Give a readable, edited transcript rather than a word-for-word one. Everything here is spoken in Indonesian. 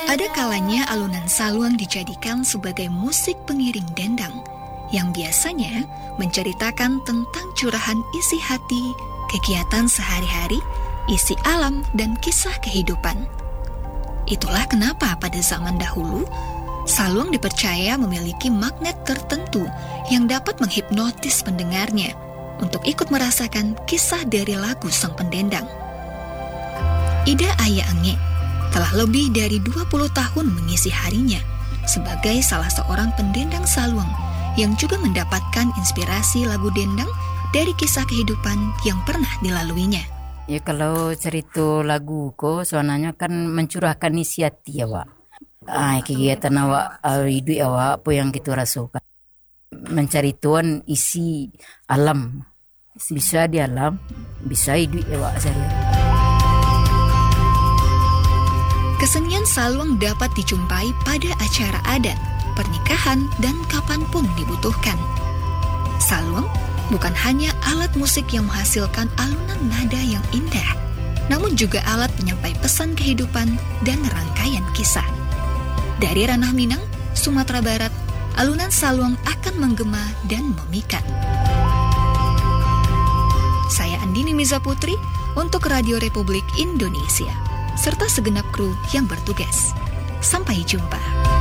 Ada kalanya alunan saluang dijadikan sebagai musik pengiring dendang yang biasanya menceritakan tentang curahan isi hati, kegiatan sehari-hari, isi alam, dan kisah kehidupan. Itulah kenapa pada zaman dahulu, saluang dipercaya memiliki magnet tertentu yang dapat menghipnotis pendengarnya untuk ikut merasakan kisah dari lagu sang pendendang. Ida Aya Ange telah lebih dari 20 tahun mengisi harinya sebagai salah seorang pendendang saluang yang juga mendapatkan inspirasi lagu dendang dari kisah kehidupan yang pernah dilaluinya. Ya kalau cerita lagu ko soalnya kan mencurahkan isi hati awak. Kegiatan awak, hidup awak apa yang kita rasakan. Mencari Tuhan isi alam. Bisa di alam, bisa hidup awak sehari-hari. Kesenian saluang dapat dijumpai pada acara adat, pernikahan, dan kapanpun dibutuhkan. Saluang bukan hanya alat musik yang menghasilkan alunan nada yang indah, namun juga alat penyampai pesan kehidupan dan rangkaian kisah. Dari ranah Minang, Sumatera Barat, alunan saluang akan menggema dan memikat. Saya Andini Miza Putri untuk Radio Republik Indonesia serta segenap kru yang bertugas. Sampai jumpa.